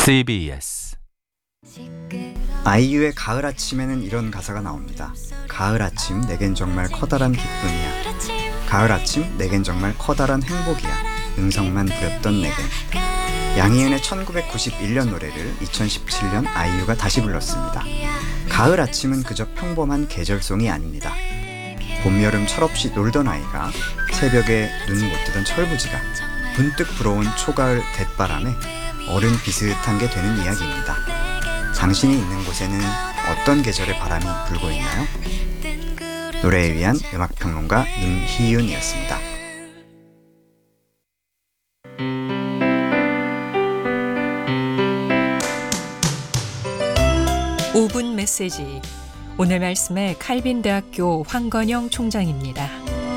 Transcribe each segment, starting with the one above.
CBS 아이유의 가을 아침에는 이런 가사가 나옵니다. 가을 아침 내겐 정말 커다란 기쁨이야. 가을 아침 내겐 정말 커다란 행복이야. 음성만 부렸던 내게. 양희은의 1991년 노래를 2017년 아이유가 다시 불렀습니다. 가을 아침은 그저 평범한 계절송이 아닙니다. 봄, 여름 철없이 놀던 아이가 새벽에 눈 못 뜨던 철부지가 문득 불어온 초가을 대바람에 어른 비슷한 게 되는 이야기입니다. 당신이 있는 곳에는 어떤 계절의 바람이 불고 있나요? 노래에 위한 음악평론가 임희윤이었습니다. 5분 메시지. 오늘 말씀의 칼빈대학교 황건영 총장입니다.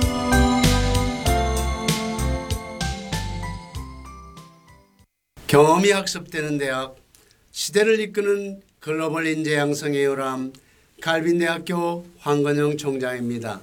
경험이 학습되는 대학, 시대를 이끄는 글로벌 인재 양성의 요람, 칼빈대학교 황건영 총장입니다.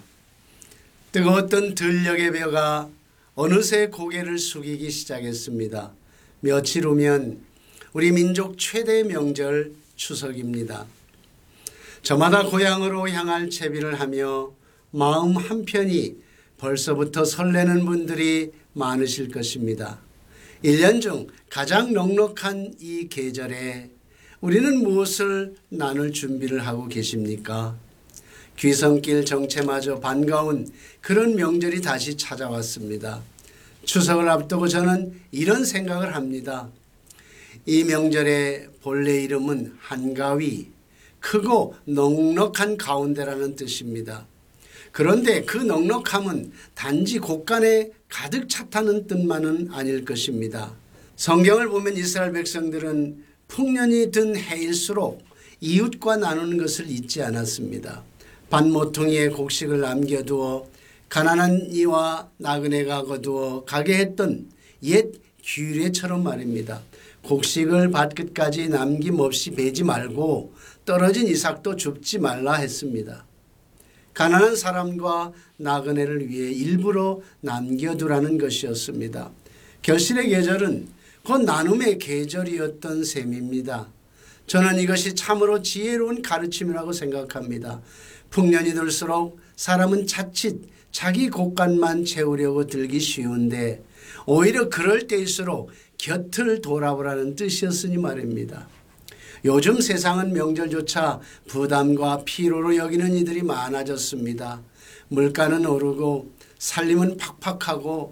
뜨거웠던 들녘의 벼가 어느새 고개를 숙이기 시작했습니다. 며칠 후면 우리 민족 최대 명절 추석입니다. 저마다 고향으로 향할 채비를 하며 마음 한편이 벌써부터 설레는 분들이 많으실 것입니다. 1년 중 가장 넉넉한 이 계절에 우리는 무엇을 나눌 준비를 하고 계십니까? 귀성길 정체마저 반가운 그런 명절이 다시 찾아왔습니다. 추석을 앞두고 저는 이런 생각을 합니다. 이 명절의 본래 이름은 한가위, 크고 넉넉한 가운데라는 뜻입니다. 그런데 그 넉넉함은 단지 곳간에 가득 찼다는 뜻만은 아닐 것입니다. 성경을 보면 이스라엘 백성들은 풍년이 든 해일수록 이웃과 나누는 것을 잊지 않았습니다. 밭모퉁이에 곡식을 남겨두어 가난한 이와 나그네가 거두어 가게 했던 옛 규례처럼 말입니다. 곡식을 밭끝까지 남김없이 베지 말고 떨어진 이삭도 줍지 말라 했습니다. 가난한 사람과 나그네를 위해 일부러 남겨두라는 것이었습니다. 결실의 계절은 곧 나눔의 계절이었던 셈입니다. 저는 이것이 참으로 지혜로운 가르침이라고 생각합니다. 풍년이 들수록 사람은 자칫 자기 곳간만 채우려고 들기 쉬운데 오히려 그럴 때일수록 곁을 돌아보라는 뜻이었으니 말입니다. 요즘 세상은 명절조차 부담과 피로로 여기는 이들이 많아졌습니다. 물가는 오르고 살림은 팍팍하고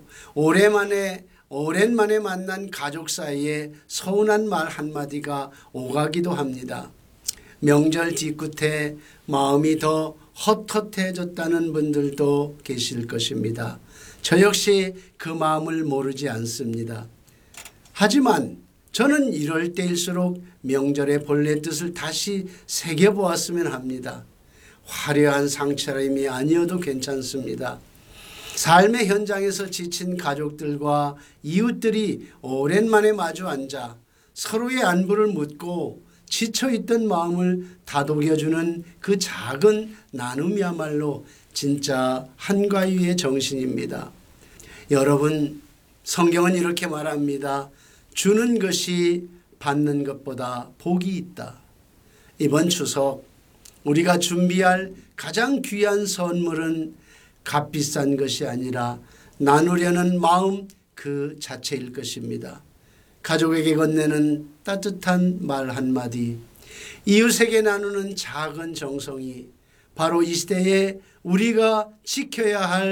오랜만에 만난 가족 사이에 서운한 말 한마디가 오가기도 합니다. 명절 뒤끝에 마음이 더 헛헛해졌다는 분들도 계실 것입니다. 저 역시 그 마음을 모르지 않습니다. 하지만 저는 이럴 때일수록 명절의 본래 뜻을 다시 새겨보았으면 합니다. 화려한 상차림이 아니어도 괜찮습니다. 삶의 현장에서 지친 가족들과 이웃들이 오랜만에 마주 앉아 서로의 안부를 묻고 지쳐있던 마음을 다독여주는 그 작은 나눔이야말로 진짜 한가위의 정신입니다. 여러분, 성경은 이렇게 말합니다. 주는 것이 받는 것보다 복이 있다. 이번 추석 우리가 준비할 가장 귀한 선물은 값비싼 것이 아니라 나누려는 마음 그 자체일 것입니다. 가족에게 건네는 따뜻한 말 한마디, 이웃에게 나누는 작은 정성이 바로 이 시대에 우리가 지켜야 할